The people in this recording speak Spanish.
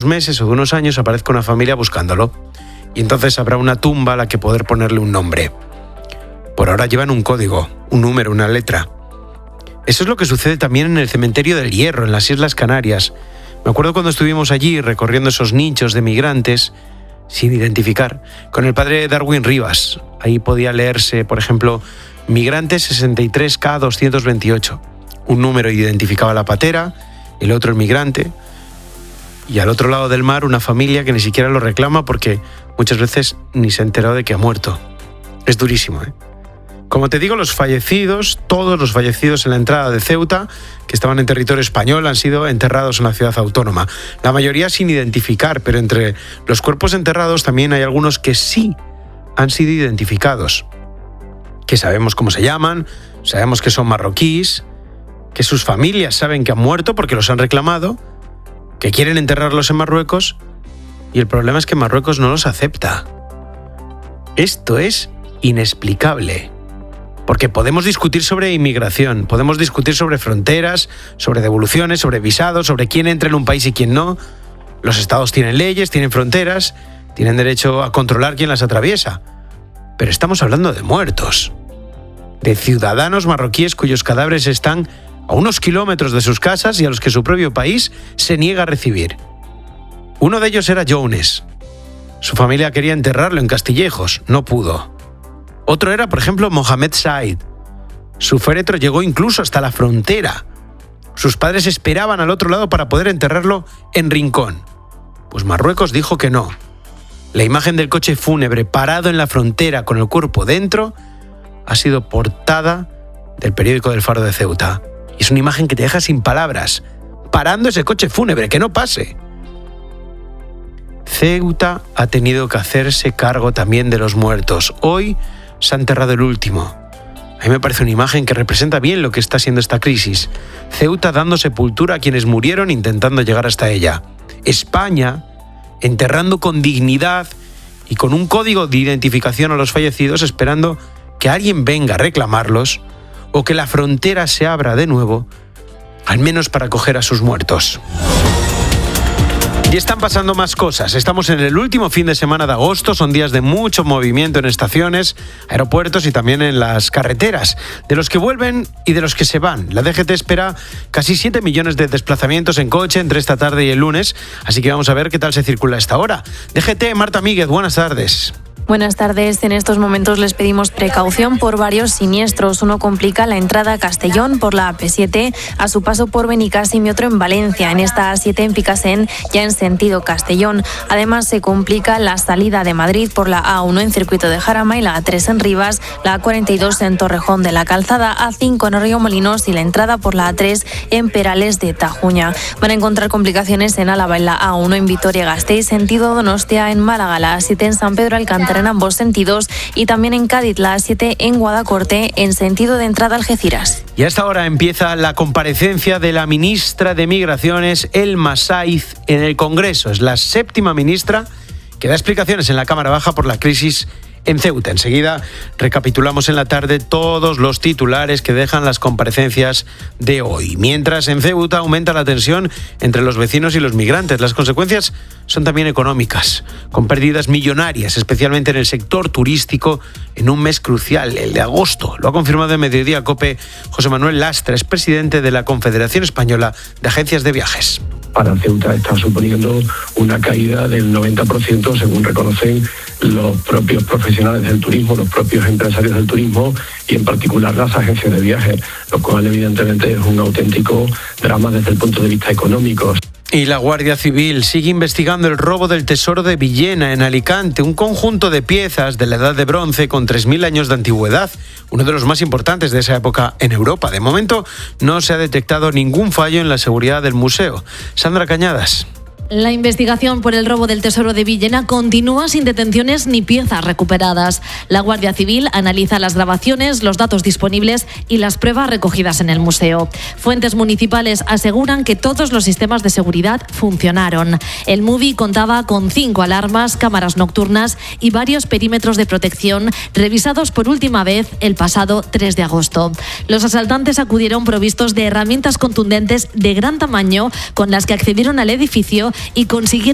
meses o de unos años aparezca una familia buscándolo. Y entonces habrá una tumba a la que poder ponerle un nombre. Por ahora llevan un código, un número, una letra. Eso es lo que sucede también en el cementerio del Hierro, en las Islas Canarias. Me acuerdo cuando estuvimos allí recorriendo esos nichos de migrantes sin identificar, con el padre Darwin Rivas. Ahí podía leerse, por ejemplo, migrante 63K228. Un número identificaba la patera, el otro el migrante, y al otro lado del mar una familia que ni siquiera lo reclama porque muchas veces ni se ha enterado de que ha muerto. Es durísimo, ¿eh? Como te digo, los fallecidos, todos los fallecidos en la entrada de Ceuta, que estaban en territorio español, han sido enterrados en la ciudad autónoma. La mayoría sin identificar, pero entre los cuerpos enterrados también hay algunos que sí han sido identificados. Que sabemos cómo se llaman, sabemos que son marroquíes, que sus familias saben que han muerto porque los han reclamado, que quieren enterrarlos en Marruecos, y el problema es que Marruecos no los acepta. Esto es inexplicable. Porque podemos discutir sobre inmigración, podemos discutir sobre fronteras, sobre devoluciones, sobre visados, sobre quién entra en un país y quién no. Los estados tienen leyes, tienen fronteras, tienen derecho a controlar quién las atraviesa. Pero estamos hablando de muertos, de ciudadanos marroquíes cuyos cadáveres están a unos kilómetros de sus casas y a los que su propio país se niega a recibir. Uno de ellos era Younes. Su familia quería enterrarlo en Castillejos, no pudo. Otro era, por ejemplo, Mohamed Said. Su féretro llegó incluso hasta la frontera. Sus padres esperaban al otro lado para poder enterrarlo en Rincón. Pues Marruecos dijo que no. La imagen del coche fúnebre parado en la frontera con el cuerpo dentro ha sido portada del periódico del Faro de Ceuta. Y es una imagen que te deja sin palabras, parando ese coche fúnebre, que no pase. Ceuta ha tenido que hacerse cargo también de los muertos. Hoy se ha enterrado el último. A mí me parece una imagen que representa bien lo que está siendo esta crisis. Ceuta dando sepultura a quienes murieron intentando llegar hasta ella. España enterrando con dignidad y con un código de identificación a los fallecidos, esperando que alguien venga a reclamarlos o que la frontera se abra de nuevo, al menos para acoger a sus muertos. Y están pasando más cosas. Estamos en el último fin de semana de agosto. Son días de mucho movimiento en estaciones, aeropuertos y también en las carreteras. De los que vuelven y de los que se van. La DGT espera casi 7 millones de desplazamientos en coche entre esta tarde y el lunes. Así que vamos a ver qué tal se circula a esta hora. DGT, Marta Míguez, buenas tardes. Buenas tardes. En estos momentos les pedimos precaución por varios siniestros. Uno complica la entrada a Castellón por la AP7 a su paso por Benicàssim y otro en Valencia, en esta A7 en Picassent, ya en sentido Castellón. Además, se complica la salida de Madrid por la A1 en Circuito de Jarama y la A3 en Rivas, la A42 en Torrejón de la Calzada, A5 en Riomolinos y la entrada por la A3 en Perales de Tajuña. Van a encontrar complicaciones en Álava en la A1 en Vitoria-Gasteiz, sentido Donostia, en Málaga, la A7 en San Pedro Alcántara en ambos sentidos y también en Cádiz, la A7 en Guadacorte en sentido de entrada a Algeciras. Y a esta hora empieza la comparecencia de la ministra de Migraciones, Elma Saiz, en el Congreso. Es la 7ª ministra que da explicaciones en la Cámara Baja por la crisis en Ceuta. Enseguida recapitulamos en la tarde todos los titulares que dejan las comparecencias de hoy. Mientras en Ceuta aumenta la tensión entre los vecinos y los migrantes. Las consecuencias son también económicas, con pérdidas millonarias, especialmente en el sector turístico, en un mes crucial, el de agosto. Lo ha confirmado en Mediodía COPE José Manuel Lastra, es presidente de la Confederación Española de Agencias de Viajes. Para Ceuta está suponiendo una caída del 90%, según reconocen los propios profesionales del turismo, los propios empresarios del turismo y en particular las agencias de viajes, lo cual evidentemente es un auténtico drama desde el punto de vista económico. Y la Guardia Civil sigue investigando el robo del tesoro de Villena, en Alicante, un conjunto de piezas de la Edad de Bronce con 3.000 años de antigüedad, uno de los más importantes de esa época en Europa. De momento no se ha detectado ningún fallo en la seguridad del museo. Sandra Cañadas. La investigación por el robo del tesoro de Villena continúa sin detenciones ni piezas recuperadas. La Guardia Civil analiza las grabaciones, los datos disponibles y las pruebas recogidas en el museo. Fuentes municipales aseguran que todos los sistemas de seguridad funcionaron. El MUVI contaba con 5 alarmas, cámaras nocturnas y varios perímetros de protección revisados por última vez el pasado 3 de agosto. Los asaltantes acudieron provistos de herramientas contundentes de gran tamaño con las que accedieron al edificio y consiguieron